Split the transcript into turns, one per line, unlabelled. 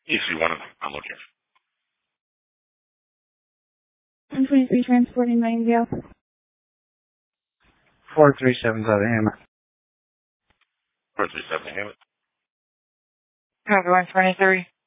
If you want to, I'm looking.
123 transporting Nightingale.
437 to the Hammett.
437 Hammett.
Copy 123.